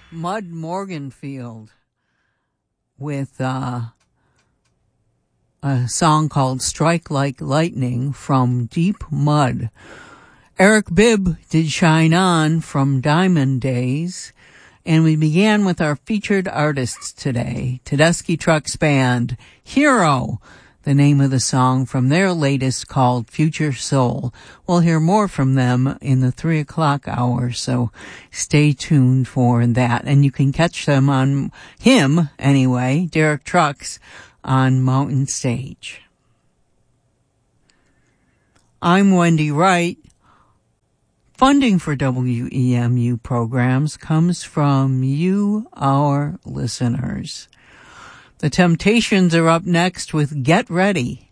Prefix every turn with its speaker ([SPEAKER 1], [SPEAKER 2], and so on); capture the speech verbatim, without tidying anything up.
[SPEAKER 1] Mud Morganfield with uh, a song called Strike Like Lightning from Deep Mud. Eric Bibb did Shine On from Diamond Days. And we began with our featured artists today, Tedeschi Trucks Band, Hero, the name of the song from their latest called Future Soul. We'll hear more from them in the three o'clock hour, so stay tuned for that. And you can catch them on him, anyway, Derek Trucks, on Mountain Stage. I'm Wendy Wright. Funding for W E M U programs comes from you, our listeners. The Temptations are up next with Get Ready.